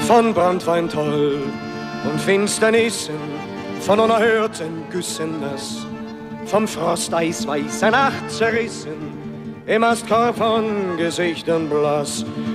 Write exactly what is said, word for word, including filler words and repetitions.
von Branntwein toll und Finsternissen, von unerhörten Güssen nass, vom Frost eisweißer Nacht zerrissen, im Astkorb von Gesichtern blass.